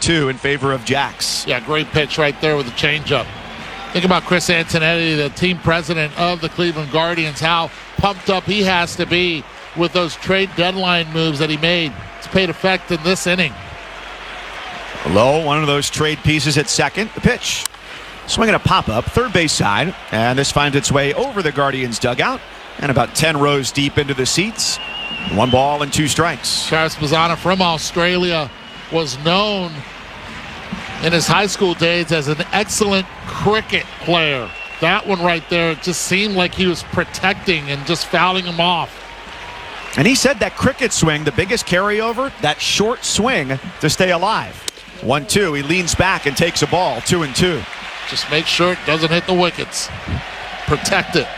2 in favor of Jacks. Yeah, great pitch right there with the changeup. Think about Chris Antonetti, the team president of the Cleveland Guardians, how pumped up he has to be with those trade deadline moves that he made. It's paid effect in this inning. Low, one of those trade pieces at second. The pitch. Swinging a pop-up, third base side. And this finds its way over the Guardians dugout and about 10 rows deep into the seats. 1 ball and 2 strikes. Travis Bazzana from Australia was known in his high school days as an excellent cricket player. That one right there, it just seemed like he was protecting and just fouling him off. And he said that cricket swing, the biggest carryover, that short swing to stay alive. 1-2, he leans back and takes a ball, 2-2. Just make sure it doesn't hit the wickets. Protect it.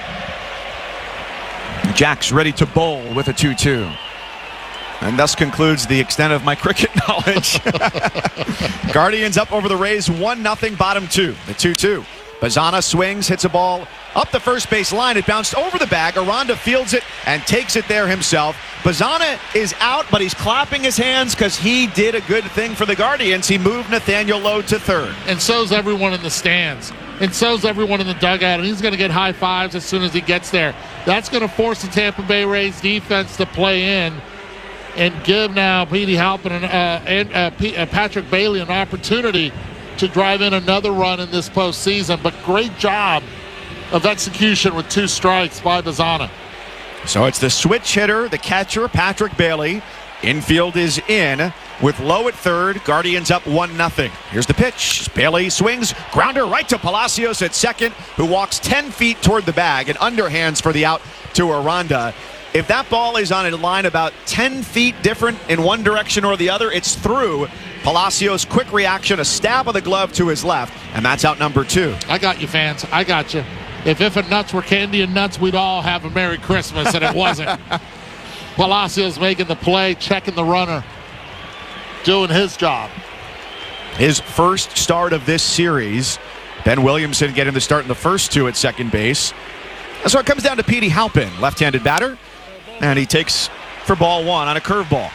Jack's ready to bowl with a 2-2. And thus concludes the extent of my cricket knowledge. Guardians up over the Rays, 1-0, bottom 2. The 2-2. Bazzana swings, hits a ball up the first base line. It bounced over the bag. Aranda fields it and takes it there himself. Bazzana is out, but he's clapping his hands because he did a good thing for the Guardians. He moved Nathaniel Lowe to third. And so's everyone in the stands. And so's everyone in the dugout. And he's going to get high fives as soon as he gets there. That's going to force the Tampa Bay Rays defense to play in and give now Petey Halpin and Patrick Bailey an opportunity to drive in another run in this postseason. But great job of execution with 2 strikes by Bazzana. So it's the switch hitter, the catcher, Patrick Bailey. Infield is in with Lowe at third. Guardians up 1-0. Here's the pitch. Bailey swings. Grounder right to Palacios at second, who walks 10 feet toward the bag and underhands for the out to Aranda. If that ball is on a line about 10 feet different in one direction or the other, it's through. Palacios, quick reaction, a stab of the glove to his left, and that's out number 2. I got you, fans. I got you. If and nuts were candy and nuts, we'd all have a Merry Christmas, and it wasn't. Palacios making the play, checking the runner, doing his job. His first start of this series. Ben Williamson getting the start in the first 2 at second base. And so it comes down to Petey Halpin, left-handed batter, and he takes for ball 1 on a curveball.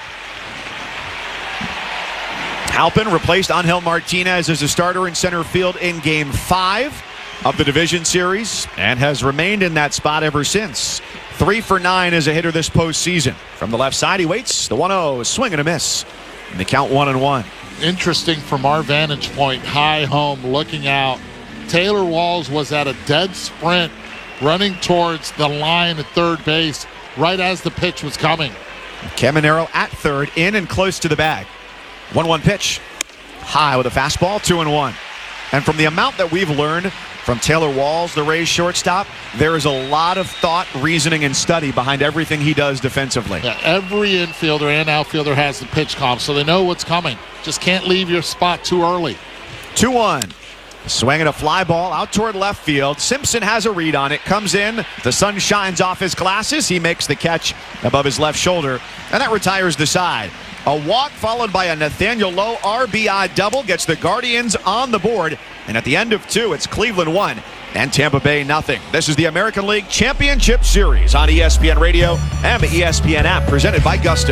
Halpin replaced Angel Martinez as a starter in center field in Game 5 of the division series and has remained in that spot ever since. 3 for 9 as a hitter this postseason. From the left side, he waits. The 1-0, swing and a miss. And the count 1-1. Interesting from our vantage point, high home, looking out. Taylor Walls was at a dead sprint, running towards the line at third base right as the pitch was coming. Caminero at third, in and close to the bag. 1-1 pitch. High with a fastball, 2-1. And from the amount that we've learned from Taylor Walls, the Rays shortstop, there is a lot of thought, reasoning, and study behind everything he does defensively. Yeah, every infielder and outfielder has the pitch comp, so they know what's coming. Just can't leave your spot too early. 2-1. Swinging a fly ball out toward left field. Simpson has a read on it. Comes in. The sun shines off his glasses. He makes the catch above his left shoulder, and that retires the side. A walk followed by a Nathaniel Lowe RBI double gets the Guardians on the board. And at the end of 2, it's Cleveland 1 and Tampa Bay 0. This is the American League Championship Series on ESPN Radio and the ESPN app, presented by Gusto.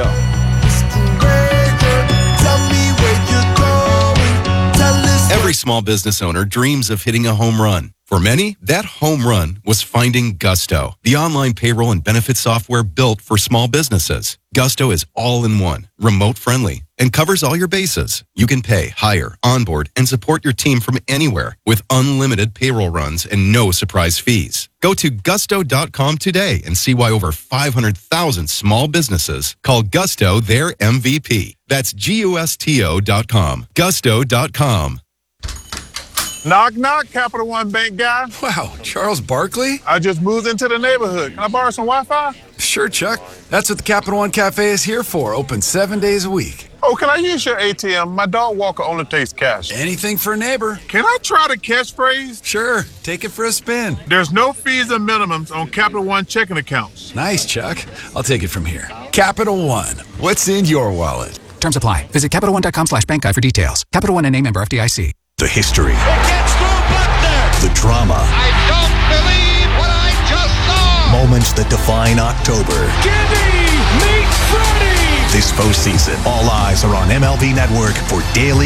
Every small business owner dreams of hitting a home run. For many, that home run was finding Gusto, the online payroll and benefits software built for small businesses. Gusto is all-in-one, remote-friendly, and covers all your bases. You can pay, hire, onboard, and support your team from anywhere with unlimited payroll runs and no surprise fees. Go to gusto.com today and see why over 500,000 small businesses call Gusto their MVP. That's GUSTO.com. Gusto.com. Knock, knock, Capital One Bank guy. Wow, Charles Barkley? I just moved into the neighborhood. Can I borrow some Wi-Fi? Sure, Chuck. That's what the Capital One Cafe is here for. Open 7 days a week. Oh, can I use your ATM? My dog walker only takes cash. Anything for a neighbor. Can I try the catchphrase? Sure, take it for a spin. There's no fees or minimums on Capital One checking accounts. Nice, Chuck. I'll take it from here. Capital One. What's in your wallet? Terms apply. Visit CapitalOne.com/bank guide for details. Capital One and a member FDIC. The history. It gets through Buckner. The drama. I don't believe what I just saw. Moments that define October. Gibby meets Freddie. This postseason, all eyes are on MLB Network for daily